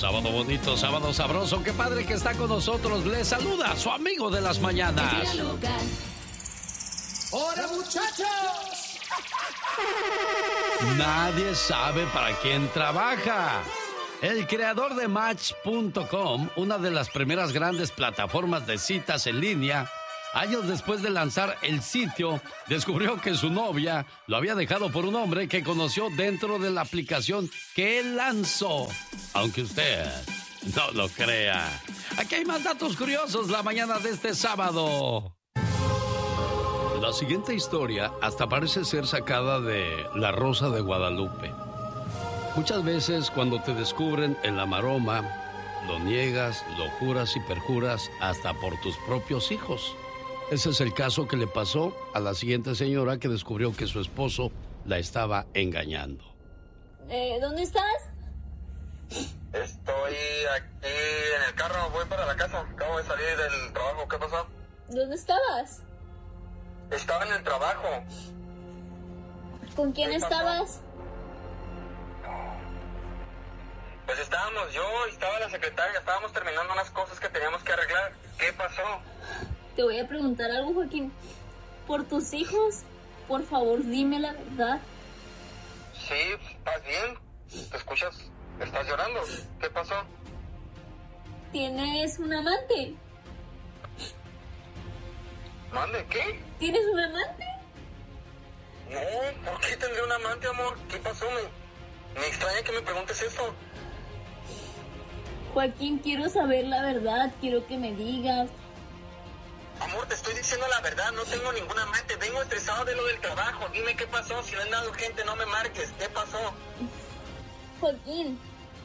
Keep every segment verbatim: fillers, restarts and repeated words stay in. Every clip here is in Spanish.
Sábado bonito, sábado sabroso. Qué padre que está con nosotros. Le saluda su amigo de las mañanas. ¡Hola, muchachos! Nadie sabe para quién trabaja. El creador de Match punto com, una de las primeras grandes plataformas de citas en línea, años después de lanzar el sitio, descubrió que su novia lo había dejado por un hombre que conoció dentro de la aplicación que él lanzó. Aunque usted no lo crea. Aquí hay más datos curiosos la mañana de este sábado. La siguiente historia hasta parece ser sacada de La Rosa de Guadalupe. Muchas veces cuando te descubren en la maroma, lo niegas, lo juras y perjuras hasta por tus propios hijos. Ese es el caso que le pasó a la siguiente señora que descubrió que su esposo la estaba engañando. Eh, ¿Dónde estás? Estoy aquí en el carro, voy para la casa. Acabo de salir del trabajo, ¿qué pasó? ¿Dónde estabas? Estaba en el trabajo. ¿Con quién estabas? Pues estábamos yo, estaba la secretaria, estábamos terminando unas cosas que teníamos que arreglar. ¿Qué pasó? Te voy a preguntar algo, Joaquín. Por tus hijos, por favor, dime la verdad. Sí, ¿estás bien? ¿Te escuchas? ¿Estás llorando? ¿Qué pasó? ¿Tienes un amante? ¿Mande? ¿Qué? ¿Tienes un amante? No, ¿por qué tendré un amante, amor? ¿Qué pasó? Me, me extraña que me preguntes eso. Joaquín, quiero saber la verdad, quiero que me digas. Amor, te estoy diciendo la verdad, no tengo ningún amante, vengo estresado de lo del trabajo, dime qué pasó, si no es nada urgente no me marques, ¿qué pasó? Joaquín.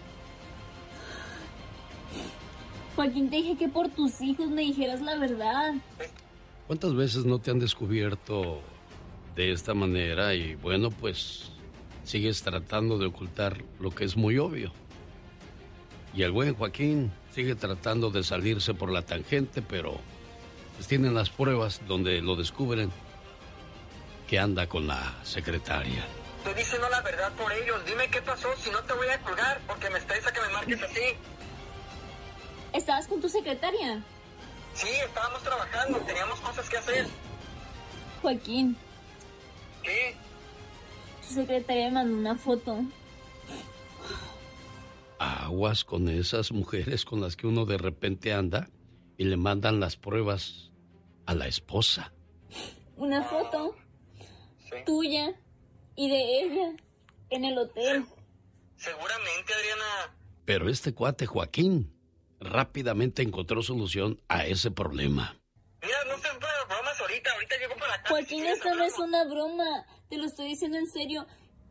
Joaquín, te dije que por tus hijos me dijeras la verdad. ¿Cuántas veces no te han descubierto de esta manera y bueno, pues sigues tratando de ocultar lo que es muy obvio? Y el buen Joaquín sigue tratando de salirse por la tangente, pero pues tienen las pruebas donde lo descubren que anda con la secretaria. Estoy diciendo la verdad por ellos, dime qué pasó, si no te voy a colgar porque me estresa que me marques así. ¿Estabas con tu secretaria? Sí, estábamos trabajando, teníamos cosas que hacer. Joaquín. ¿Qué? Tu secretaria me mandó una foto. Aguas con esas mujeres con las que uno de repente anda y le mandan las pruebas a la esposa. Una foto Sí. tuya y de ella en el hotel. Seguramente, Adriana. Pero este cuate Joaquín rápidamente encontró solución a ese problema. Mira, no se para bromas ahorita, ahorita llego para acá. Joaquín, esto no es una broma. Te lo estoy diciendo en serio.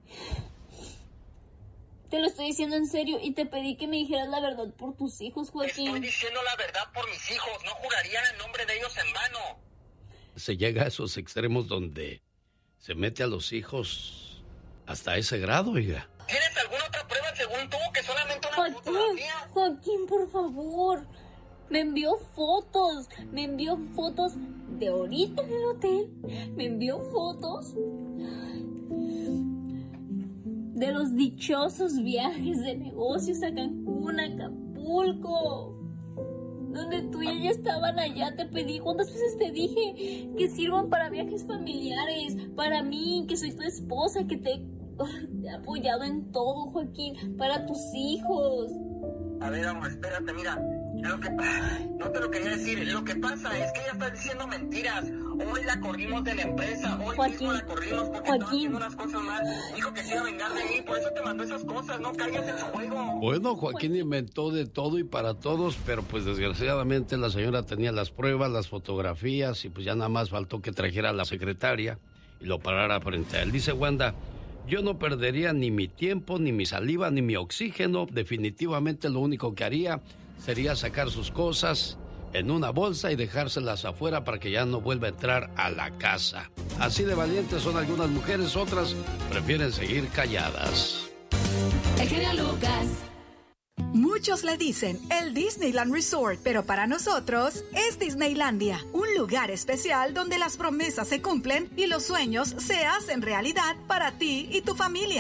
Te lo estoy diciendo en serio y te pedí que me dijeras la verdad por tus hijos, Joaquín. Estoy diciendo la verdad por mis hijos, no juraría en nombre de ellos en vano. Se llega a esos extremos donde se mete a los hijos hasta ese grado, oiga. ¿Tienes alguna otra prueba según tú que solamente una Joaquín, fotografía? Joaquín, por favor. Me envió fotos. Me envió fotos de ahorita en el hotel. Me envió fotos de los dichosos viajes de negocios a Cancún, a Acapulco, donde tú y ella estaban allá. Te pedí, ¿cuántas veces te dije que sirvan para viajes familiares? Para mí, que soy tu esposa, que te, te he apoyado en todo, Joaquín, para tus hijos. A ver, amor, espérate, mira. Lo que no te lo quería decir. Lo que pasa es que ella está diciendo mentiras. Hoy la corrimos de la empresa. Hoy Joaquín, mismo la corrimos porque Joaquín. estaba haciendo unas cosas mal. Dijo que se iba a vengar de mí. Por eso te mandó esas cosas. No caigas en su juego. Bueno, Joaquín inventó de todo y para todos, pero pues desgraciadamente la señora tenía las pruebas, las fotografías y pues ya nada más faltó que trajera a la secretaria y lo parara frente a él. Dice Wanda, yo no perdería ni mi tiempo, ni mi saliva, ni mi oxígeno. Definitivamente lo único que haría sería sacar sus cosas en una bolsa y dejárselas afuera para que ya no vuelva a entrar a la casa. Así de valientes son algunas mujeres, otras prefieren seguir calladas. El genio Lucas. Muchos le dicen el Disneyland Resort, pero para nosotros es Disneylandia, un lugar especial donde las promesas se cumplen y los sueños se hacen realidad para ti y tu familia.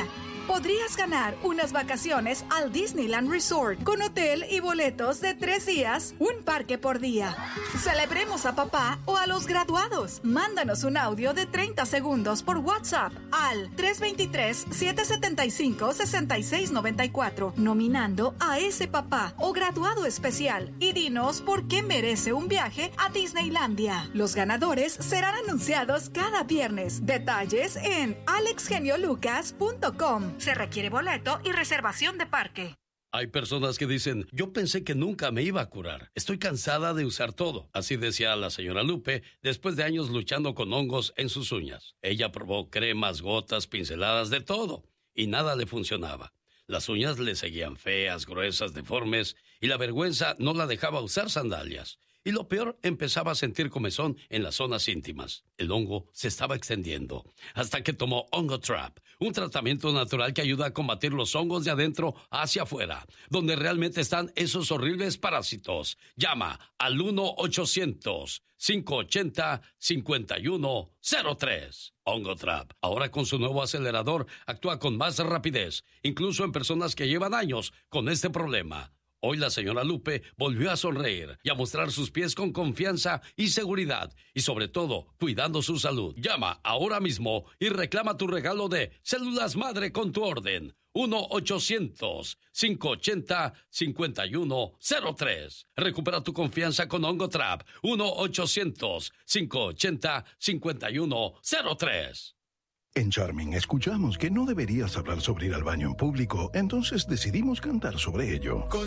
podrías ganar unas vacaciones al Disneyland Resort con hotel y boletos de tres días, un parque por día. Celebremos a papá o a los graduados. Mándanos un audio de treinta segundos por WhatsApp al tres dos tres, siete siete cinco, seis seis nueve cuatro, nominando a ese papá o graduado especial y dinos por qué merece un viaje a Disneylandia. Los ganadores serán anunciados cada viernes. Detalles en alex genio lucas punto com. Se requiere boleto y reservación de parque. Hay personas que dicen, yo pensé que nunca me iba a curar. Estoy cansada de usar todo. Así decía la señora Lupe después de años luchando con hongos en sus uñas. Ella probó cremas, gotas, pinceladas, de todo. Y nada le funcionaba. Las uñas le seguían feas, gruesas, deformes. Y la vergüenza no la dejaba usar sandalias. Y lo peor, empezaba a sentir comezón en las zonas íntimas. El hongo se estaba extendiendo, hasta que tomó Ongotrap, un tratamiento natural que ayuda a combatir los hongos de adentro hacia afuera, donde realmente están esos horribles parásitos. Llama al uno ochocientos, cinco ochenta, cincuenta y uno cero tres. Ongotrap, ahora con su nuevo acelerador, actúa con más rapidez, incluso en personas que llevan años con este problema. Hoy la señora Lupe volvió a sonreír y a mostrar sus pies con confianza y seguridad, y sobre todo, cuidando su salud. Llama ahora mismo y reclama tu regalo de Células Madre con tu orden. uno ochocientos, cinco ochenta, cincuenta y uno cero tres. Recupera tu confianza con Ongotrap. uno ochocientos, cinco ochenta, cincuenta y uno cero tres. En Charming escuchamos que no deberías hablar sobre ir al baño en público, entonces decidimos cantar sobre ello.